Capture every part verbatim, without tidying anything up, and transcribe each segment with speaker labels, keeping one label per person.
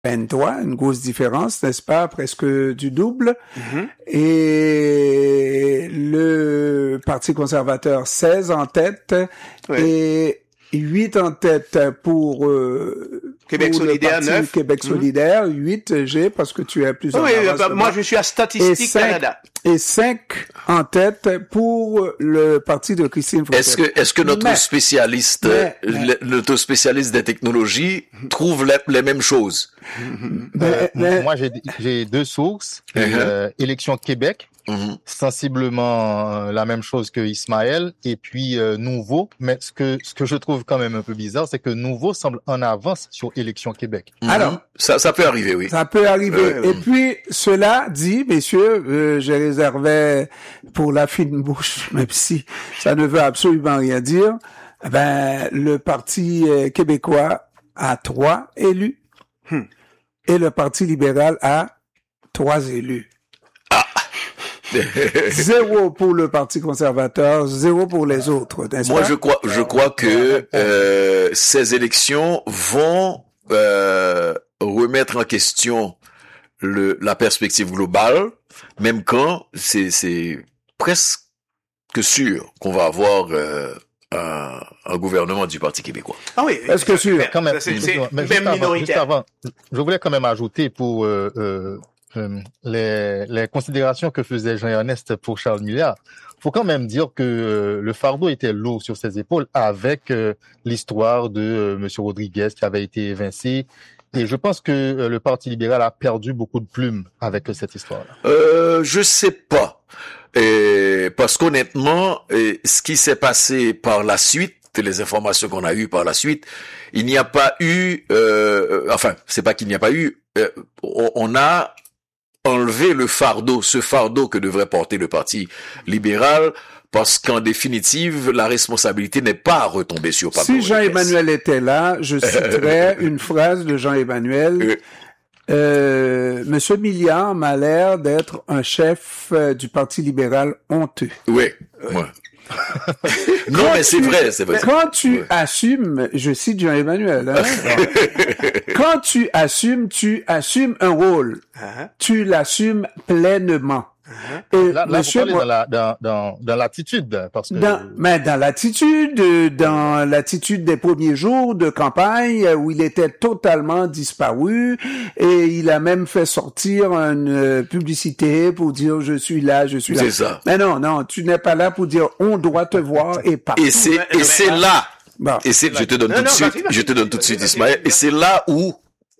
Speaker 1: vingt-trois, une grosse différence, n'est-ce pas, presque du double.
Speaker 2: Mm-hmm.
Speaker 1: Et le Parti conservateur, seize en tête,
Speaker 2: Oui.
Speaker 1: et huit en tête pour, euh,
Speaker 2: Québec
Speaker 1: pour
Speaker 2: solidaire,
Speaker 1: le Parti
Speaker 2: neuf.
Speaker 1: Québec
Speaker 2: Mm-hmm.
Speaker 1: solidaire, huit, G, parce que tu es plus en
Speaker 2: Oui,
Speaker 1: avance
Speaker 2: bah,
Speaker 1: que
Speaker 2: moi, je suis à Statistique
Speaker 1: Et cinq-
Speaker 2: Canada.
Speaker 1: Et cinq en tête pour le parti de Christine Faucet.
Speaker 3: Est-ce que, est-ce que notre
Speaker 1: Mais-
Speaker 3: spécialiste,
Speaker 1: mais-
Speaker 3: le- notre spécialiste des technologies trouve les, les mêmes choses?
Speaker 1: Mais-
Speaker 4: Euh,
Speaker 1: mais-
Speaker 4: Moi, j'ai j'ai deux sources.
Speaker 3: Uh-huh.
Speaker 4: Euh, Élection Québec,
Speaker 3: Mhm.
Speaker 4: sensiblement euh, la même chose que Ismaël, et puis euh, Nouveau. Mais ce que ce que je trouve quand même un peu bizarre, c'est que Nouveau semble en avance sur Élection Québec.
Speaker 3: Mhm.
Speaker 1: Alors,
Speaker 3: ça, ça peut arriver, oui.
Speaker 1: ça peut arriver.
Speaker 3: Euh,
Speaker 1: Et puis, cela dit, messieurs, euh, je réservais pour la fine bouche, même si ça ne veut absolument rien dire, eh ben, le Parti euh, québécois a trois élus
Speaker 2: Hmm.
Speaker 1: et le Parti libéral a trois élus. Zéro pour le Parti conservateur, zéro pour les autres, n'est-ce
Speaker 3: Moi,
Speaker 1: pas?
Speaker 3: je crois, je crois que euh, ces élections vont euh, remettre en question le, la perspective globale, même quand c'est, c'est presque sûr qu'on va avoir euh, un, un gouvernement du Parti québécois.
Speaker 2: Ah oui.
Speaker 1: Est-ce que sûr?
Speaker 4: Quand même,
Speaker 2: C'est,
Speaker 4: juste-
Speaker 2: c'est
Speaker 4: mais juste
Speaker 2: même
Speaker 4: avant, juste
Speaker 2: minoritaire.
Speaker 4: avant, je voulais quand même ajouter pour euh, euh, euh, les, les considérations que faisait Jean-Ernest pour Charles Milliard. Faut quand même dire que euh, le fardeau était lourd sur ses épaules avec euh, l'histoire de euh, Monsieur Rodriguez qui avait été évincé. Et je pense que euh, le Parti libéral a perdu beaucoup de plumes avec euh, cette histoire-là.
Speaker 3: Euh, je sais pas. Et parce qu'honnêtement, et ce qui s'est passé par la suite, les informations qu'on a eues par la suite, il n'y a pas eu, euh, enfin, c'est pas qu'il n'y a pas eu, euh, on, on a enlevé le fardeau, ce fardeau que devrait porter le Parti libéral, parce qu'en définitive, la responsabilité n'est pas retombée sur Pablo
Speaker 1: Si
Speaker 3: Rodriguez.
Speaker 1: Jean-Emmanuel était là, je citerais une phrase de Jean-Emmanuel.
Speaker 3: Euh,
Speaker 1: Euh, Monsieur Milliard m'a l'air d'être un chef euh, du Parti libéral honteux.
Speaker 3: Oui, ouais. Non, mais c'est
Speaker 1: tu-
Speaker 3: vrai, c'est vrai.
Speaker 1: Quand tu
Speaker 3: Ouais.
Speaker 1: assumes, je cite Jean-Emmanuel, hein, quand tu assumes, tu assumes un rôle.
Speaker 2: Uh-huh.
Speaker 1: Tu l'assumes pleinement. Et
Speaker 4: Là, là
Speaker 1: monsieur,
Speaker 4: vous parlez
Speaker 1: moi-
Speaker 4: dans la dans dans, dans l'attitude, parce que
Speaker 1: dans, mais dans l'attitude, euh, dans l'attitude des premiers jours de campagne euh, où il était totalement disparu et il a même fait sortir une euh, publicité pour dire je suis là, je suis là.
Speaker 3: C'est ça.
Speaker 1: Mais non, non, tu n'es pas là pour dire on doit te voir et partout.
Speaker 3: Et c'est,
Speaker 2: mais-
Speaker 3: et
Speaker 2: mais-
Speaker 3: c'est là,
Speaker 1: Bon.
Speaker 3: et c'est, je te donne
Speaker 2: Non,
Speaker 3: tout de
Speaker 2: non,
Speaker 3: suite,
Speaker 2: vas-y, vas-y,
Speaker 3: je te donne
Speaker 2: vas-y,
Speaker 3: tout de suite,
Speaker 2: vas-y,
Speaker 3: Ismaël,
Speaker 2: vas-y.
Speaker 3: et c'est là où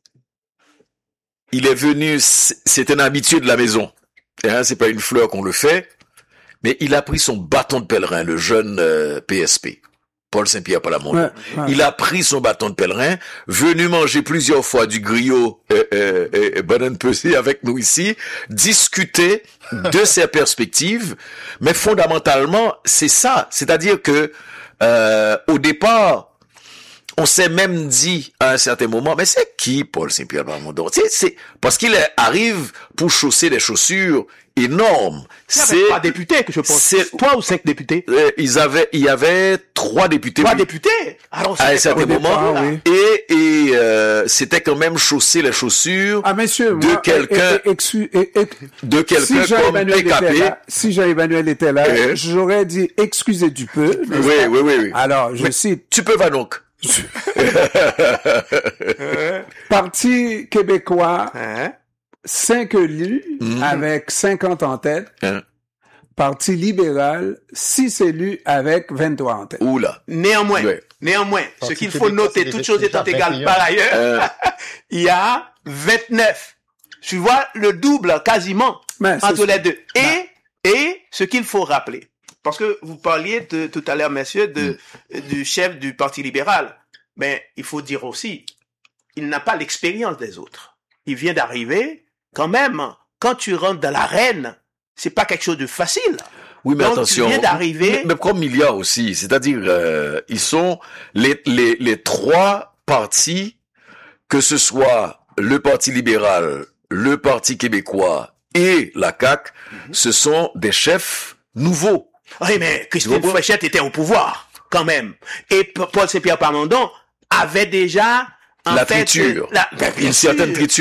Speaker 3: il est venu, c'est un habitué de la maison. Hein, c'est pas une fleur qu'on le fait, mais il a pris son bâton de pèlerin, le jeune euh, P S P, Paul Saint-Pierre Palamon.
Speaker 1: Ouais, ouais.
Speaker 3: Il a pris son bâton de pèlerin, venu manger plusieurs fois du griot euh, euh, euh, banane pesée avec nous ici, discuter de ses perspectives, mais fondamentalement, c'est ça. C'est-à-dire que euh, au départ, on s'est même dit à un certain moment, mais c'est qui Paul Saint-Pierre Plamondon? C'est, c'est parce qu'il est- arrive pour chausser des chaussures énormes.
Speaker 2: Il y avait
Speaker 3: C'est
Speaker 2: trois députés, que je pense.
Speaker 3: c'est-
Speaker 2: Trois ou cinq députés.
Speaker 3: euh, ils avaient, il y avait trois députés.
Speaker 2: Trois
Speaker 3: oui.
Speaker 2: députés. Alors,
Speaker 3: À un
Speaker 2: c'était
Speaker 3: certain
Speaker 2: au départ,
Speaker 3: moment,
Speaker 2: là.
Speaker 1: oui.
Speaker 3: et, et euh, c'était quand même chausser les chaussures
Speaker 1: Ah, monsieur,
Speaker 3: de
Speaker 1: moi,
Speaker 3: quelqu'un-
Speaker 1: eh, eh, excu- eh, eh,
Speaker 3: de quelqu'un
Speaker 1: si
Speaker 3: comme
Speaker 1: Jean-Emmanuel était
Speaker 3: P K P.
Speaker 1: là, si Jean-Emmanuel était là,
Speaker 3: Eh.
Speaker 1: j'aurais dit excusez du peu. n'est-ce
Speaker 3: Oui,
Speaker 1: pas?
Speaker 3: oui, oui, oui.
Speaker 1: Alors, je
Speaker 3: Mais
Speaker 1: cite,
Speaker 3: Tu peux va donc.
Speaker 1: Parti québécois,
Speaker 2: Hein?
Speaker 1: cinq élus,
Speaker 3: Mhm.
Speaker 1: avec cinquante en tête.
Speaker 3: Hein?
Speaker 1: Parti libéral, six élus avec vingt-trois en tête.
Speaker 3: Oula.
Speaker 2: Néanmoins,
Speaker 3: Ouais.
Speaker 2: néanmoins, ce
Speaker 4: Parti
Speaker 2: qu'il faut
Speaker 4: québécois,
Speaker 2: noter,
Speaker 4: c'est
Speaker 2: toutes
Speaker 4: déjà-
Speaker 2: choses étant
Speaker 4: déjà
Speaker 2: égales
Speaker 4: vingt et un.
Speaker 2: par ailleurs,
Speaker 3: Euh,
Speaker 2: il y a vingt-neuf. Tu vois le double quasiment
Speaker 1: Mais c'est-
Speaker 2: entre les deux. Et, et ce qu'il faut rappeler, parce que vous parliez de, tout à l'heure, messieurs, de, du chef du Parti libéral. Mais il faut dire aussi, il n'a pas l'expérience des autres. Il vient d'arriver. Quand même, quand tu rentres dans l'arène, c'est pas quelque chose de facile.
Speaker 3: Oui, mais
Speaker 2: Donc,
Speaker 3: attention.
Speaker 2: tu viens d'arriver.
Speaker 3: Mais, mais comme il y a aussi, c'est-à-dire, euh, ils sont les, les, les trois partis, que ce soit le Parti libéral, le Parti québécois et la C A Q, ce sont des chefs nouveaux.
Speaker 2: Oui, mais Christine
Speaker 3: Tu comprends?
Speaker 2: Fréchette était au pouvoir, quand même. Et P- Paul Saint-Pierre Plamondon avait déjà En
Speaker 3: La
Speaker 2: fait,
Speaker 3: triture.
Speaker 2: la- ben, bien
Speaker 3: Une certaine
Speaker 2: sûr.
Speaker 3: triture.